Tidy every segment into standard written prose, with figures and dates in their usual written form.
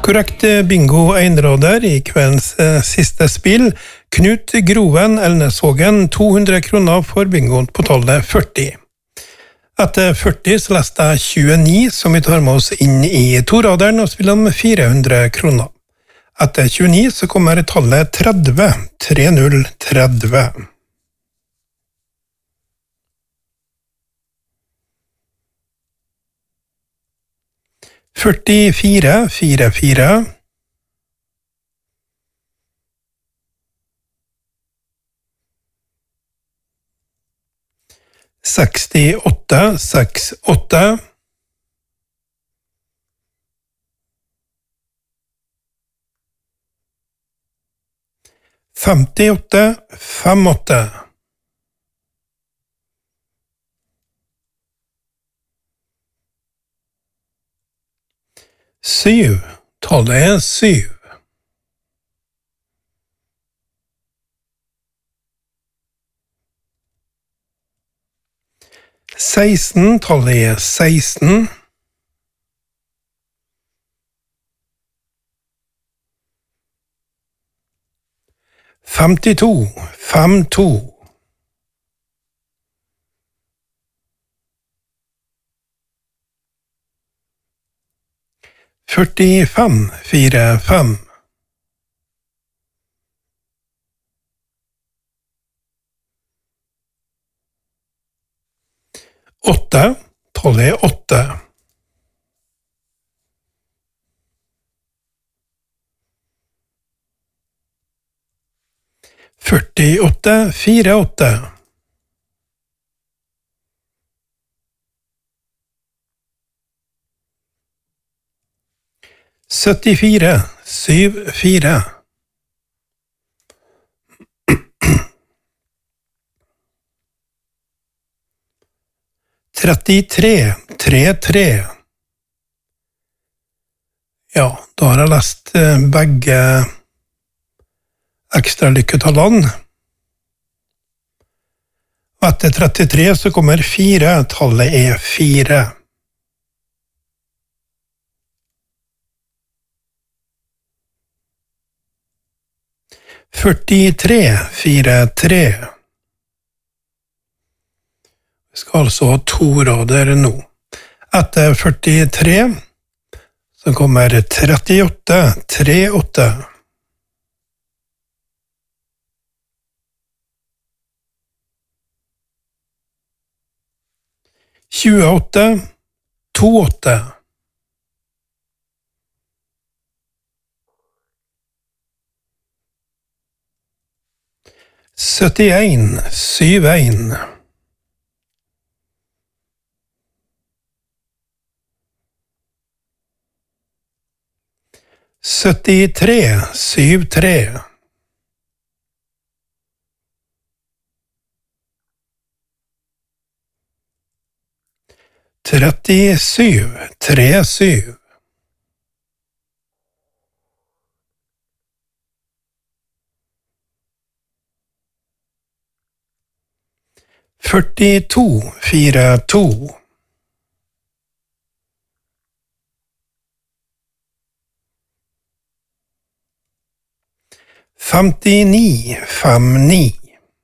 Korrekt bingo einråder I kveldens siste spill. Knut Groven Elnesvågen 200 kroner for bingoen på tallet 40. Etter 40 så leste jeg 29, som vi tar med oss inn I toraderen og spiller om 400 kroner. Etter 29 så kommer tallet 30, 30. 44, 44. 68, 68. 58, 58. 7, tallet 7. 16, tallet 16. 52, 52. 45, 45. 8, tallet 8. 48, 48. 74, 74. 33, 33. Ja, da har jeg lest begge ekstra lykketallene. Og etter 33 så kommer 4, tallet 4. 43, 43. Vi skal altså ha to rader nå. Etter 43 så kommer 38, 38. 28, 28. 71, 71. 73, 73. 37, 37. 42, 42. 59, 59.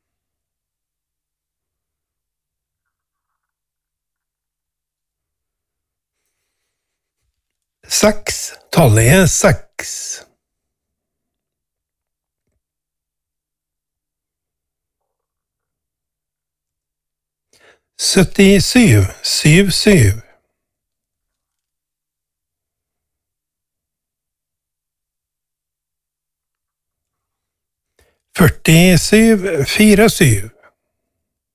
6, tallet 6. 77, 77. 47, 47.